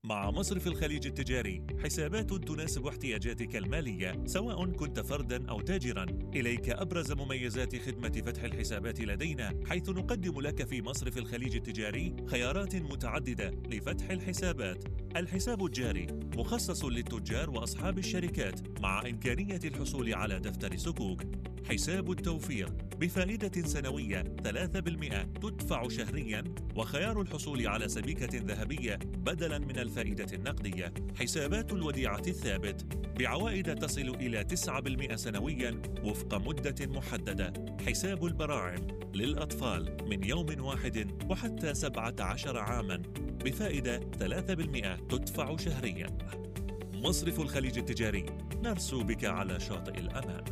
مع مصرف الخليج التجاري حسابات تناسب احتياجاتك المالية سواء كنت فرداً أو تاجراً. إليك أبرز مميزات خدمة فتح الحسابات لدينا، حيث نقدم لك في مصرف الخليج التجاري خيارات متعددة لفتح الحسابات. الحساب الجاري مخصص للتجار وأصحاب الشركات مع إمكانية الحصول على دفتر صكوك. حساب التوفير بفائدة سنوية 3% تدفع شهرياً، وخيار الحصول على سبيكة ذهبية بدلاً من الفائدة النقدية. حسابات الوديعة الثابت بعوائد تصل إلى 9% سنوياً وفق مدة محددة. حساب البراعم للأطفال من يوم واحد وحتى 17 عاماً بفائدة 3% تدفع شهرياً. مصرف الخليج التجاري، نرسو بك على شاطئ الأمان.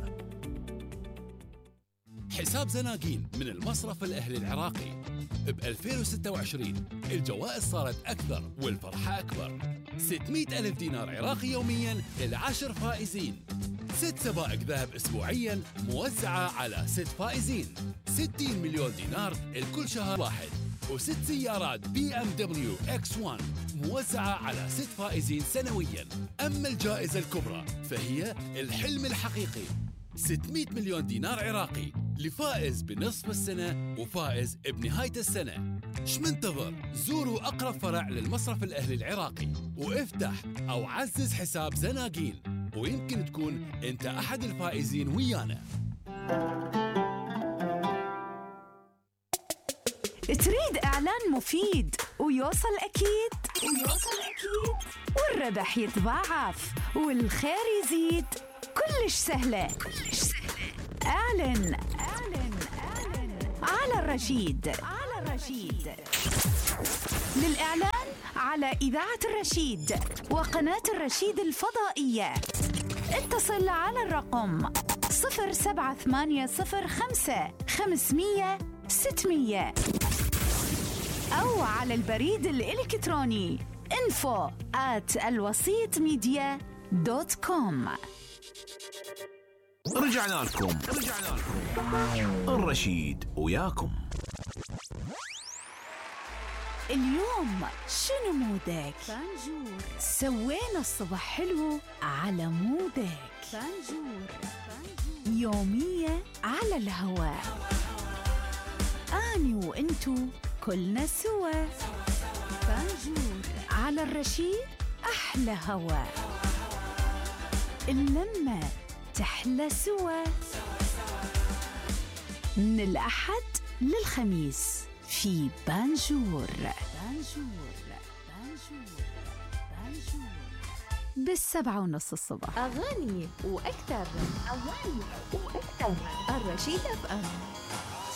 حساب زناقين من المصرف الأهلي العراقي. ب 2026 الجوائز صارت أكثر والفرحة أكبر. 600 ألف دينار عراقي يومياً لل10 فائزين. 6 سبائك ذهب أسبوعياً موزعة على 6 فائزين. 60 مليون دينار لكل شهر واحد. و6 سيارات BMW X1 موزعة على 6 فائزين سنوياً. أما الجائزة الكبرى فهي الحلم الحقيقي، 600 مليون دينار عراقي لفائز بنصف السنة وفائز بنهاية السنة. منتظر؟ زوروا أقرب فرع للمصرف الأهلي العراقي وافتح أو عزز حساب زناقين، ويمكن تكون أنت أحد الفائزين ويانا. تريد إعلان مفيد ويوصل أكيد والربح يتضاعف والخير يزيد؟ كلش سهلة. اعلن على الرشيد. للإعلان على إذاعة الرشيد وقناة الرشيد الفضائية اتصل على الرقم 07805 أو على البريد الإلكتروني info@alwasitmedia.com. رجعنا لكم الرشيد وياكم. اليوم شنو مودك؟ فانجور. سوينا الصبح حلو على مودك. فانجور. يومية على الهواء، أني وإنتو كلنا سوا. فانجور على الرشيد، أحلى هواء، اللمة تحلى سوا. من الأحد للخميس في بانجور ب7:30 الصبح. أغاني وأكثر. الرشيد FM.